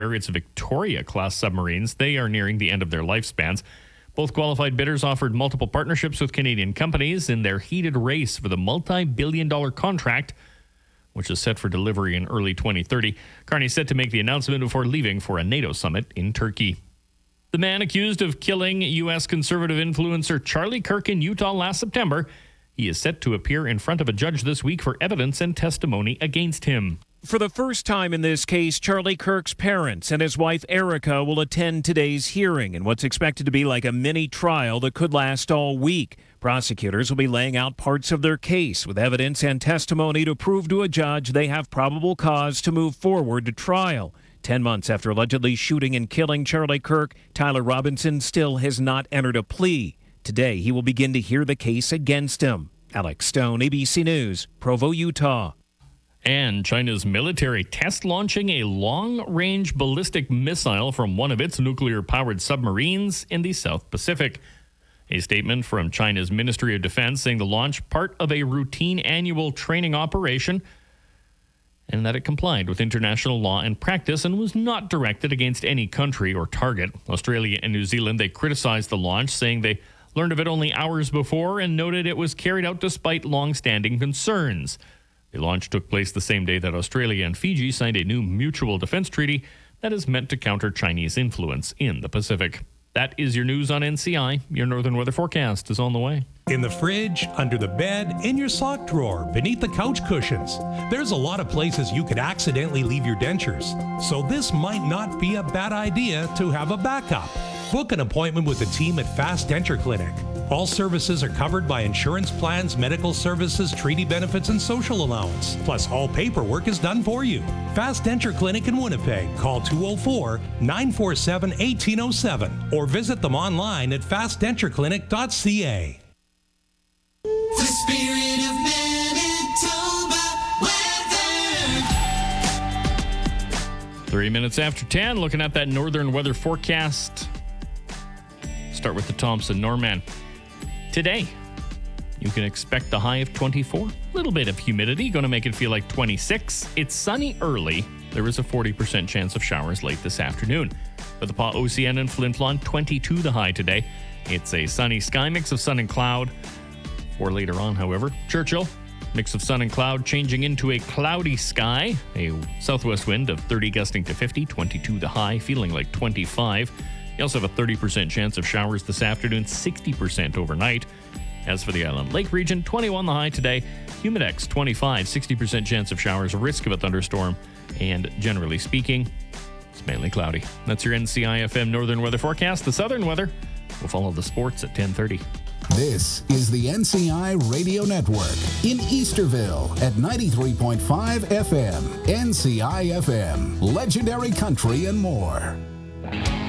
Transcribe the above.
It's Victoria-class submarines. They are nearing the end of their lifespans. Both qualified bidders offered multiple partnerships with Canadian companies in their heated race for the multi-billion-dollar contract, which is set for delivery in early 2030. Carney is set to make the announcement before leaving for a NATO summit in Turkey. The man accused of killing U.S. conservative influencer Charlie Kirk in Utah last September, he is set to appear in front of a judge this week for evidence and testimony against him. For the first time in this case, Charlie Kirk's parents and his wife Erica will attend today's hearing in what's expected to be like a mini trial that could last all week. Prosecutors will be laying out parts of their case with evidence and testimony to prove to a judge they have probable cause to move forward to trial. 10 months after allegedly shooting and killing Charlie Kirk, Tyler Robinson still has not entered a plea. Today, he will begin to hear the case against him. Alex Stone, ABC News, Provo, Utah. And China's military test launching a long-range ballistic missile from one of its nuclear-powered submarines in the South Pacific. A statement from China's Ministry of Defense saying the launch part of a routine annual training operation and that it complied with international law and practice and was not directed against any country or target. Australia and New Zealand, they criticized the launch, saying they learned of it only hours before and noted it was carried out despite long-standing concerns. The launch took place the same day that Australia and Fiji signed a new mutual defense treaty that is meant to counter Chinese influence in the Pacific. That is your news on NCI. Your Northern Weather Forecast is on the way. In the fridge, under the bed, in your sock drawer, beneath the couch cushions. There's a lot of places you could accidentally leave your dentures. So this might not be a bad idea to have a backup. Book an appointment with the team at Fast Denture Clinic. All services are covered by insurance plans, medical services, treaty benefits, and social allowance. Plus, all paperwork is done for you. Fast Denture Clinic in Winnipeg. Call 204-947-1807 or visit them online at fastdentureclinic.ca. The spirit of Manitoba weather. 3 minutes after 10, looking at that Northern Weather Forecast. Start with the Thompson Norman. Today, you can expect the high of 24. A little bit of humidity, going to make it feel like 26. It's sunny early. There is a 40% chance of showers late this afternoon. For the Pas Ocean and Flin Flon, 22 the high today. It's a sunny sky, mix of sun and cloud. For later on, however, Churchill, mix of sun and cloud changing into a cloudy sky. A southwest wind of 30 gusting to 50, 22 the high, feeling like 25. You also have a 30% chance of showers this afternoon, 60% overnight. As for the Island Lake region, 21 the high today. Humidex, 25, 60% chance of showers, risk of a thunderstorm. And generally speaking, it's mainly cloudy. That's your NCIFM Northern Weather Forecast. The Southern weather will follow the sports at 10:30. This is the NCI Radio Network in Easterville at 93.5 FM. NCI FM, legendary country and more.